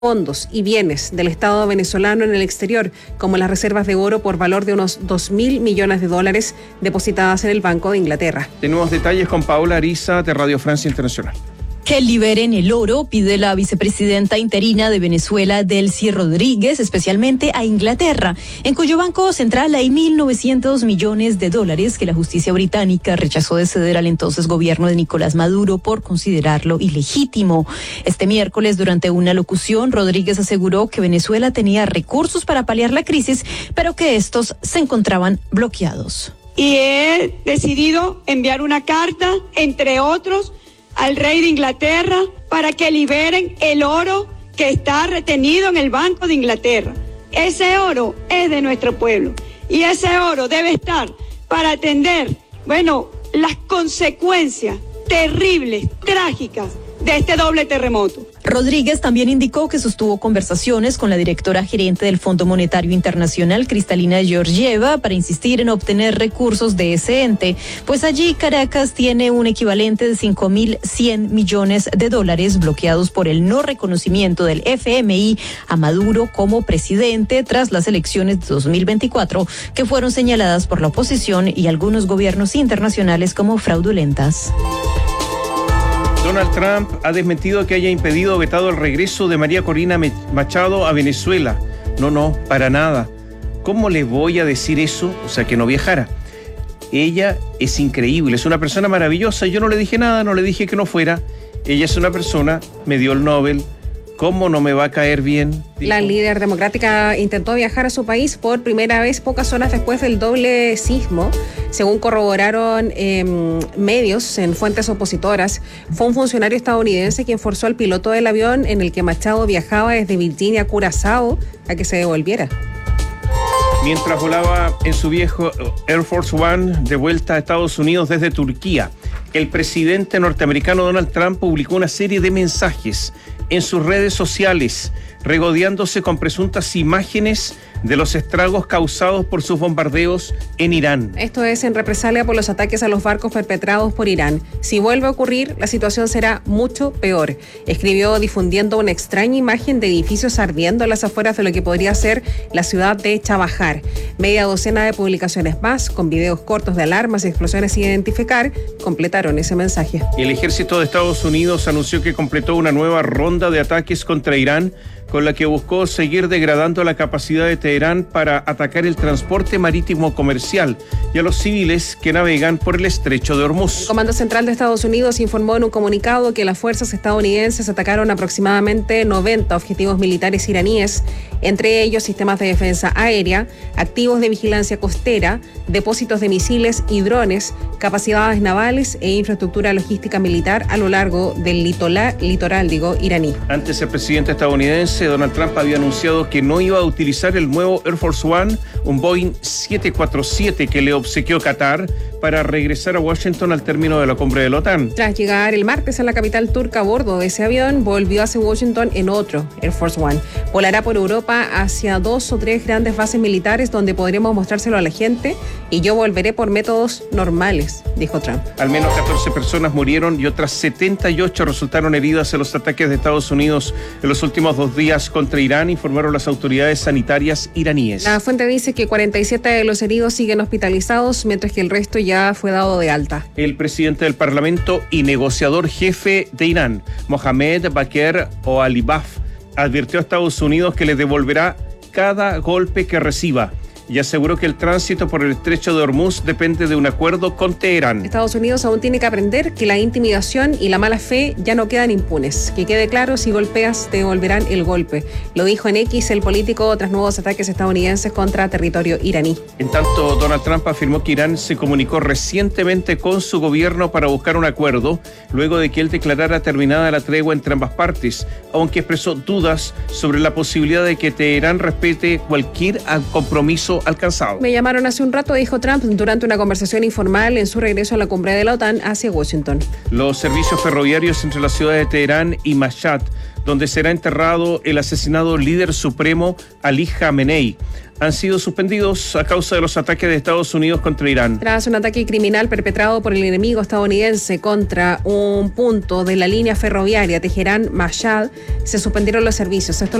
fondos y bienes del Estado venezolano en el exterior, como las reservas de oro por valor de unos 2.000 millones de dólares depositadas en el Banco de Inglaterra. Tenemos detalles con Paola Ariza de Radio Francia Internacional. Que liberen el oro, pide la vicepresidenta interina de Venezuela, Delcy Rodríguez, especialmente a Inglaterra, en cuyo banco central hay 1.900 millones de dólares que la justicia británica rechazó de ceder al entonces gobierno de Nicolás Maduro por considerarlo ilegítimo. Este miércoles, durante una locución, Rodríguez aseguró que Venezuela tenía recursos para paliar la crisis, pero que estos se encontraban bloqueados. Y he decidido enviar una carta, entre otros, al rey de Inglaterra para que liberen el oro que está retenido en el Banco de Inglaterra. Ese oro es de nuestro pueblo y ese oro debe estar para atender, las consecuencias terribles, trágicas de este doble terremoto. Rodríguez también indicó que sostuvo conversaciones con la directora gerente del Fondo Monetario Internacional, Cristalina Georgieva, para insistir en obtener recursos de ese ente, pues allí Caracas tiene un equivalente de 5.100 millones de dólares bloqueados por el no reconocimiento del FMI a Maduro como presidente tras las elecciones de 2024, que fueron señaladas por la oposición y algunos gobiernos internacionales como fraudulentas. Donald Trump ha desmentido que haya impedido o vetado el regreso de María Corina Machado a Venezuela. No, para nada. ¿Cómo le voy a decir eso? O sea, que no viajara. Ella es increíble, es una persona maravillosa. Yo no le dije nada, no le dije que no fuera. Ella es una persona, me dio el Nobel. ¿Cómo no me va a caer bien? Dijo. La líder democrática intentó viajar a su país por primera vez pocas horas después del doble sismo. Según corroboraron medios en fuentes opositoras, fue un funcionario estadounidense quien forzó al piloto del avión en el que Machado viajaba desde Virginia a Curazao a que se devolviera. Mientras volaba en su viejo Air Force One de vuelta a Estados Unidos desde Turquía, el presidente norteamericano Donald Trump publicó una serie de mensajes en sus redes sociales, regodeándose con presuntas imágenes de los estragos causados por sus bombardeos en Irán. Esto es en represalia por los ataques a los barcos perpetrados por Irán. Si vuelve a ocurrir, la situación será mucho peor. Escribió difundiendo una extraña imagen de edificios ardiendo a las afueras de lo que podría ser la ciudad de Chabahar. Media docena de publicaciones más, con videos cortos de alarmas y explosiones sin identificar, completaron ese mensaje. El ejército de Estados Unidos anunció que completó una nueva ronda de ataques contra Irán, con la que buscó seguir degradando la capacidad de Teherán para atacar el transporte marítimo comercial y a los civiles que navegan por el estrecho de Hormuz. El Comando Central de Estados Unidos informó en un comunicado que las fuerzas estadounidenses atacaron aproximadamente 90 objetivos militares iraníes, entre ellos sistemas de defensa aérea, activos de vigilancia costera, depósitos de misiles y drones, capacidades navales e infraestructura logística militar a lo largo del litoral iraní. Antes, el presidente estadounidense Donald Trump había anunciado que no iba a utilizar el nuevo Air Force One, un Boeing 747 que le obsequió Qatar para regresar a Washington al término de la cumbre de la OTAN. Tras llegar el martes a la capital turca a bordo de ese avión, volvió hacia Washington en otro Air Force One. Volará por Europa hacia 2 o 3 grandes bases militares donde podremos mostrárselo a la gente y yo volveré por métodos normales, dijo Trump. Al menos 14 personas murieron y otras 78 resultaron heridas en los ataques de Estados Unidos en los últimos 2 días contra Irán, informaron las autoridades sanitarias iraníes. La fuente dice que 47 de los heridos siguen hospitalizados, mientras que el resto ya fue dado de alta. El presidente del Parlamento y negociador jefe de Irán, Mohamed Bakr Oualibaf, advirtió a Estados Unidos que le devolverá cada golpe que reciba y aseguró que el tránsito por el estrecho de Hormuz depende de un acuerdo con Teherán. Estados Unidos aún tiene que aprender que la intimidación y la mala fe ya no quedan impunes. Que quede claro, si golpeas te devolverán el golpe. Lo dijo en X el político tras nuevos ataques estadounidenses contra territorio iraní. En tanto, Donald Trump afirmó que Irán se comunicó recientemente con su gobierno para buscar un acuerdo, luego de que él declarara terminada la tregua entre ambas partes, aunque expresó dudas sobre la posibilidad de que Teherán respete cualquier compromiso alcanzado. Me llamaron hace un rato, dijo Trump, durante una conversación informal en su regreso a la cumbre de la OTAN hacia Washington. Los servicios ferroviarios entre las ciudades de Teherán y Mashhad donde será enterrado el asesinado líder supremo Ali Khamenei, han sido suspendidos a causa de los ataques de Estados Unidos contra Irán. Tras un ataque criminal perpetrado por el enemigo estadounidense contra un punto de la línea ferroviaria Teherán-Mashhad, se suspendieron los servicios. Esto